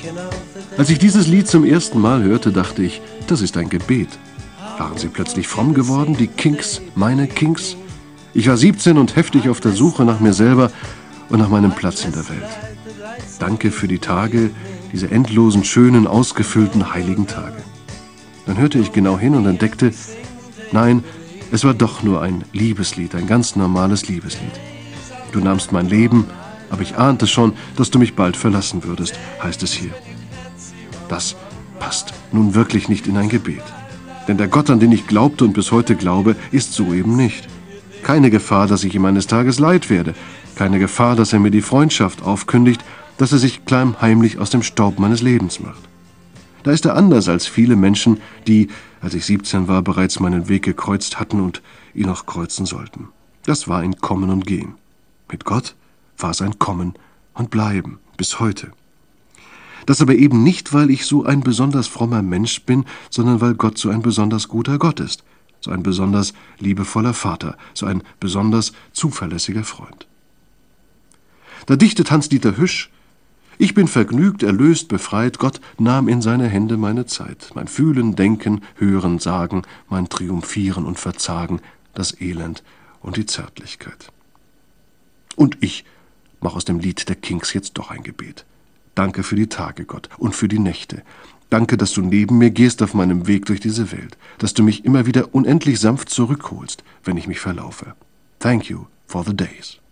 Als ich dieses Lied zum ersten Mal hörte, dachte ich, das ist ein Gebet. Waren sie plötzlich fromm geworden, die Kinks, meine Kinks? Ich war 17 und heftig auf der Suche nach mir selber und nach meinem Platz in der Welt. Danke für die Tage, diese endlosen, schönen, ausgefüllten, heiligen Tage. Dann hörte ich genau hin und entdeckte, nein, es war doch nur ein Liebeslied, ein ganz normales Liebeslied. Du nahmst mein Leben, aber ich ahnte schon, dass du mich bald verlassen würdest, heißt es hier. Das passt nun wirklich nicht in ein Gebet. Denn der Gott, an den ich glaubte und bis heute glaube, ist so eben nicht. Keine Gefahr, dass ich ihm eines Tages leid werde. Keine Gefahr, dass er mir die Freundschaft aufkündigt, dass er sich klammheimlich aus dem Staub meines Lebens macht. Da ist er anders als viele Menschen, die, als ich 17 war, bereits meinen Weg gekreuzt hatten und ihn noch kreuzen sollten. Das war ein Kommen und Gehen. Mit Gott war es ein Kommen und Bleiben, bis heute. Das aber eben nicht, weil ich so ein besonders frommer Mensch bin, sondern weil Gott so ein besonders guter Gott ist, so ein besonders liebevoller Vater, so ein besonders zuverlässiger Freund. Da dichtet Hans-Dieter Hüsch: Ich bin vergnügt, erlöst, befreit, Gott nahm in seine Hände meine Zeit, mein Fühlen, Denken, Hören, Sagen, mein Triumphieren und Verzagen, das Elend und die Zärtlichkeit. Und ich mache aus dem Lied der Kinks jetzt doch ein Gebet. Danke für die Tage, Gott, und für die Nächte. Danke, dass du neben mir gehst auf meinem Weg durch diese Welt, dass du mich immer wieder unendlich sanft zurückholst, wenn ich mich verlaufe. Thank you for the days.